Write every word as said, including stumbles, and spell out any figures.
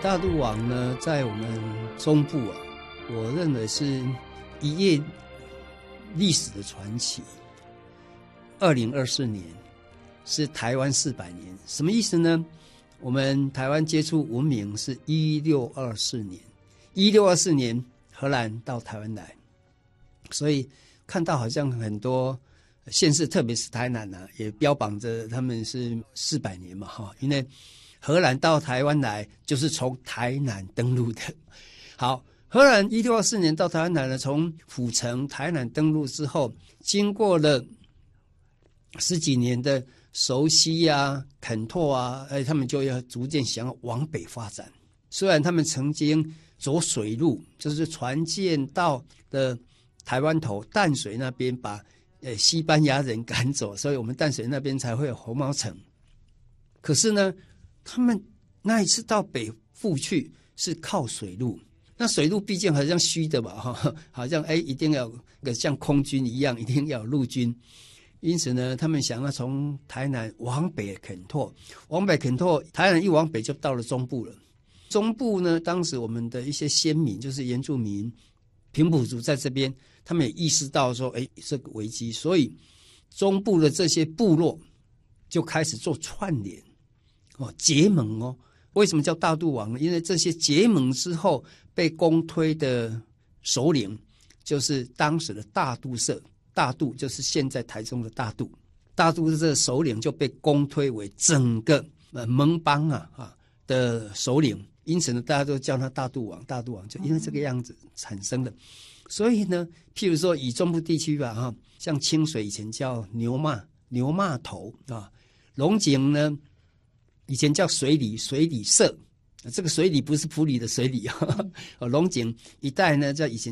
大肚王呢，在我们中部啊，我认为是一页历史的传奇。二零二四年是台湾四百年，什么意思呢？我们台湾接触文明是一六二四年，一六二四年荷兰到台湾来，所以看到好像很多县市，特别是台南啊，也标榜着他们是四百年嘛，哈，因为荷兰到台湾来就是从台南登陆的。好，荷兰一六二四年到台湾来呢，从府城台南登陆之后，经过了十几年的熟悉啊、垦拓啊，哎，他们就要逐渐想要往北发展。虽然他们曾经走水路，就是船舰到的台湾头淡水那边把呃西班牙人赶走，所以我们淡水那边才会有红毛城。可是呢，他们那一次到北部去是靠水路，那水路毕竟好像虚的嘛，哈，好像哎一定要像空军一样，一定要有陆军。因此呢，他们想要从台南往北垦拓，往北垦拓，台南一往北就到了中部了。中部呢，当时我们的一些先民，就是原住民、平埔族在这边，他们也意识到说，哎，这个危机，所以中部的这些部落就开始做串联，哦，结盟哦。为什么叫大肚王呢？因为这些结盟之后被公推的首领，就是当时的大肚社。大肚就是现在台中的大肚，大肚的这个首领就被公推为整个呃盟邦啊啊的首领，因此呢，大家都叫他大肚王。大肚王就因为这个样子产生的。所以呢，譬如说以中部地区吧，哈，像清水以前叫牛骂牛骂头啊，龙井呢以前叫水里水里社，这个水里不是埔里的水里啊，龙井一带呢叫以前